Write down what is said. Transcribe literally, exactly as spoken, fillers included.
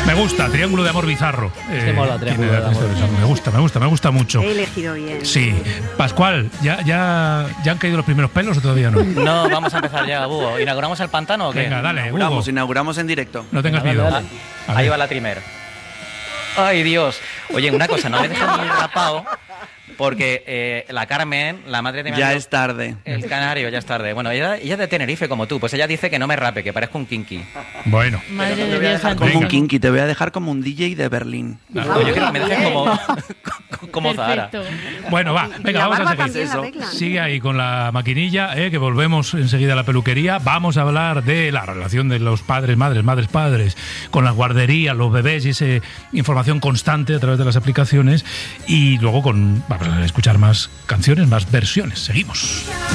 Me gusta, Triángulo de Amor Bizarro. Eh, mola, Triángulo de Amor Bizarro. Me gusta, me gusta, me gusta mucho. He elegido bien. Sí. Pascual, ¿ya, ya, ¿ya han caído los primeros pelos o todavía no? No, vamos a empezar ya, Hugo. ¿Inauguramos el pantano o qué? Venga, dale, inauguramos, Hugo. inauguramos en directo. No tengas Venga, miedo. dale, dale. Ahí va la trimer. Ay, Dios. Oye, una cosa, no me dejes muy rapado, porque eh, la Carmen, la madre de mi Ya amigo, es tarde. el canario, ya es tarde. Bueno, ella, ella es de Tenerife como tú, pues ella dice que no me rape, que parezco un kinky. Bueno. Madre Te de voy a Dios dejar como santísimo. un kinky, te voy a dejar como un D J de Berlín. No, yo quiero que me dejes como, como Zahara. Perfecto. Bueno, va, Y venga, la vamos a barba seguir. también la arreglan. Sigue ahí con la maquinilla, eh, que volvemos enseguida a la peluquería. Vamos a hablar de la relación de los padres, madres, madres, padres, con las guarderías, los bebés y esa información constante a través de las aplicaciones. Y luego con, vamos a escuchar más canciones, más versiones. Seguimos.